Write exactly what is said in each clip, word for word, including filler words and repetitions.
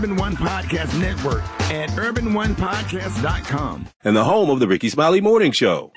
Urban One Podcast Network at urban one podcast dot com. And the home of the Ricky Smiley Morning Show.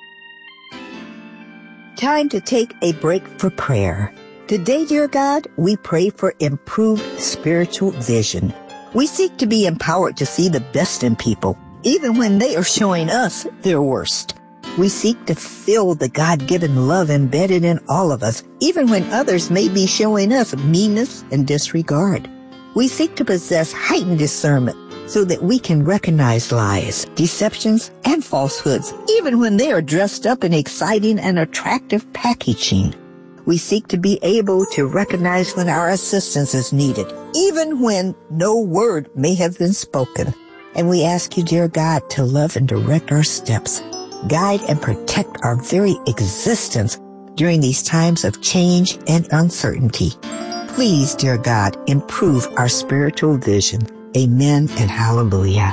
Time to take a break for prayer. Today, dear God, we pray for improved spiritual vision. We seek to be empowered to see the best in people, even when they are showing us their worst. We seek to feel the God-given love embedded in all of us, even when others may be showing us meanness and disregard. We seek to possess heightened discernment so that we can recognize lies, deceptions, and falsehoods, even when they are dressed up in exciting and attractive packaging. We seek to be able to recognize when our assistance is needed, even when no word may have been spoken. And we ask you, dear God, to love and direct our steps, guide and protect our very existence during these times of change and uncertainty. Please, dear God, improve our spiritual vision. Amen and hallelujah.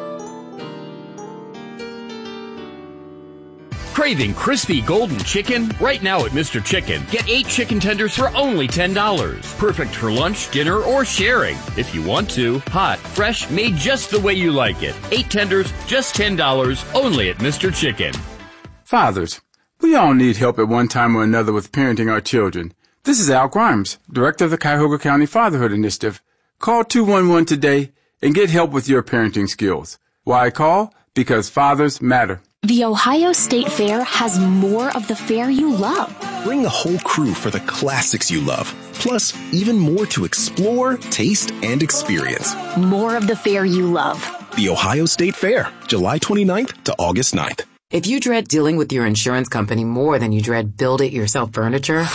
Craving crispy golden chicken? Right now at Mister Chicken, get eight chicken tenders for only ten dollars. Perfect for lunch, dinner, or sharing. If you want to, hot, fresh, made just the way you like it. Eight tenders, just ten dollars, only at Mister Chicken. Fathers, we all need help at one time or another with parenting our children. This is Al Grimes, Director of the Cuyahoga County Fatherhood Initiative. Call two one one today and get help with your parenting skills. Why call? Because fathers matter. The Ohio State Fair has more of the fair you love. Bring the whole crew for the classics you love. Plus, even more to explore, taste, and experience. More of the fair you love. The Ohio State Fair, July twenty-ninth to August ninth. If you dread dealing with your insurance company more than you dread build-it-yourself furniture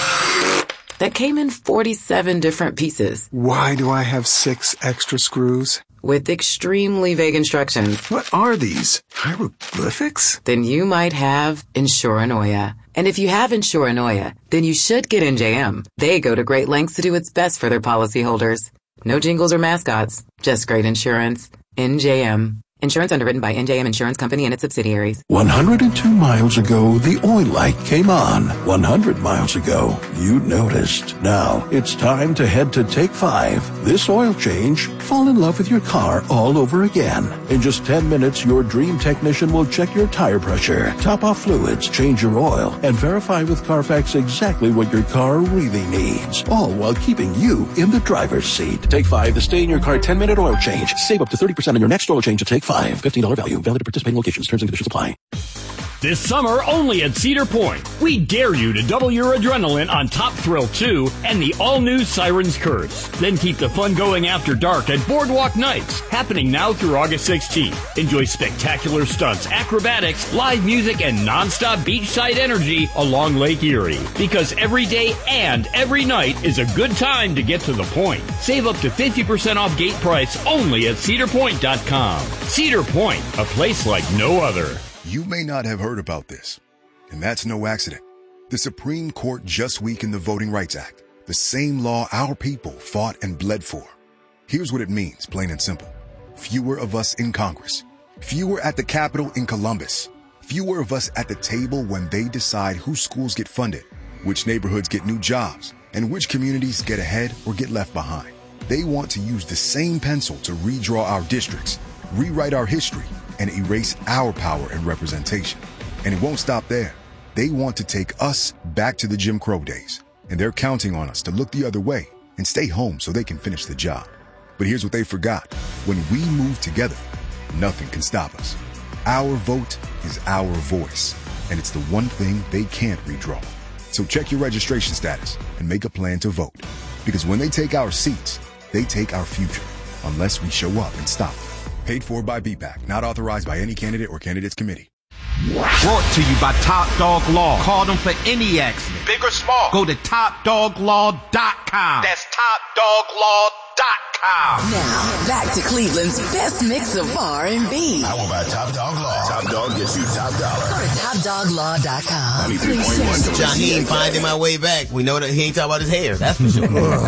that came in forty-seven different pieces. Why do I have six extra screws? With extremely vague instructions. What are these? Hieroglyphics? Then you might have Insuranoia. And if you have Insuranoia, then you should get N J M. They go to great lengths to do its best for their policyholders. No jingles or mascots, just great insurance. N J M. Insurance underwritten by N J M Insurance Company and its subsidiaries. one hundred two miles ago, the oil light came on. one hundred miles ago, you noticed. Now, it's time to head to Take Five. This oil change, fall in love with your car all over again. In just ten minutes, your dream technician will check your tire pressure, top off fluids, change your oil, and verify with Carfax exactly what your car really needs. All while keeping you in the driver's seat. Take Five, the stay-in-your-car ten-minute oil change. Save up to thirty percent on your next oil change at Take Five. fifteen dollars value. Valid at participating locations. Terms and conditions apply. This summer, only at Cedar Point, we dare you to double your adrenaline on Top Thrill two and the all-new Siren's Curse. Then keep the fun going after dark at Boardwalk Nights, happening now through August sixteenth. Enjoy spectacular stunts, acrobatics, live music, and non-stop beachside energy along Lake Erie. Because every day and every night is a good time to get to the point. Save up to fifty percent off gate price only at cedar point dot com. Cedar Point, a place like no other. You may not have heard about this, and that's no accident. The Supreme Court just weakened the Voting Rights Act, the same law our people fought and bled for. Here's what it means, plain and simple. Fewer of us in Congress, fewer at the Capitol in Columbus, fewer of us at the table when they decide whose schools get funded, which neighborhoods get new jobs, and which communities get ahead or get left behind. They want to use the same pencil to redraw our districts, rewrite our history, and erase our power and representation. And it won't stop there. They want to take us back to the Jim Crow days, and they're counting on us to look the other way and stay home so they can finish the job. But here's what they forgot. When we move together, nothing can stop us. Our vote is our voice, and it's the one thing they can't redraw. So check your registration status and make a plan to vote. Because when they take our seats, they take our future, unless we show up and stop them. Paid for by B PAC, not authorized by any candidate or candidates committee. Brought to you by Top Dog Law. Call them for any accident, big or small. Go to top dog law dot com. That's top dog law dot com. Now, back to Cleveland's best mix of R and B. I will buy Top Dog Law. Top Dog gets you top dollar. Go to top dog law dot com. ninety-three point one John, he ain't finding my way back. We know that he ain't talking about his hair. That's for sure.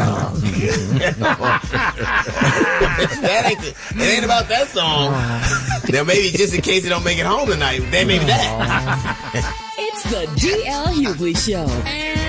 that ain't the, it ain't about that song. Now, maybe just in case he don't make it home tonight, then maybe that. It's the D L Hughley Show.